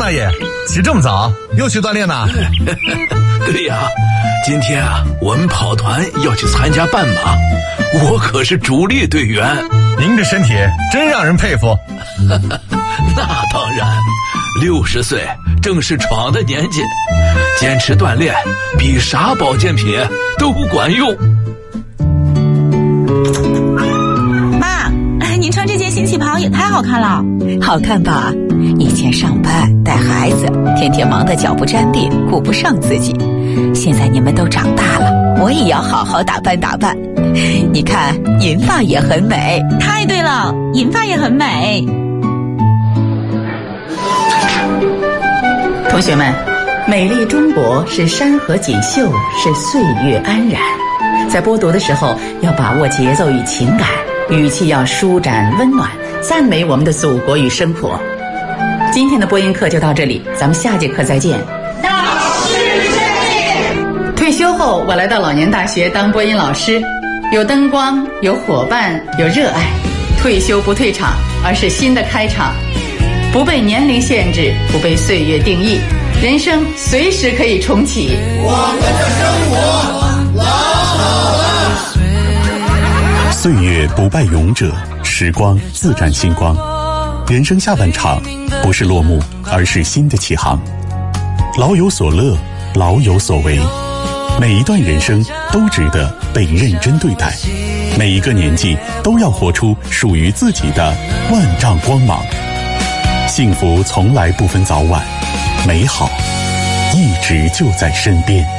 大爷，起这么早，又去锻炼呢？ 对呀，今天啊，我们跑团要去参加半马，我可是主力队员。 您这身体真让人佩服。 那当然，60岁正是闯的年纪，坚持锻炼比啥保健品都管用。 妈，您穿这件新旗袍也太好看了。 好看吧？以前上班带孩子，天天忙得脚不沾地，顾不上自己。现在你们都长大了，我也要好好打扮打扮。你看，银发也很美。 太对了，银发也很美。 同学们，美丽中国是山河锦绣，是岁月安然。在播读的时候，要把握节奏与情感，语气要舒展温暖，赞美我们的祖国与生活。今天的播音课就到这里，咱们下节课再见。 老师胜利！ 退休后，我来到老年大学当播音老师，有灯光，有伙伴，有热爱。退休不退场，而是新的开场。不被年龄限制，不被岁月定义，人生随时可以重启。 我们的生活老好了。 岁月不败勇者，时光自展星光。人生下半场，不是落幕，而是新的起航。老有所乐，老有所为。每一段人生都值得被认真对待，每一个年纪都要活出属于自己的万丈光芒。幸福从来不分早晚，美好一直就在身边。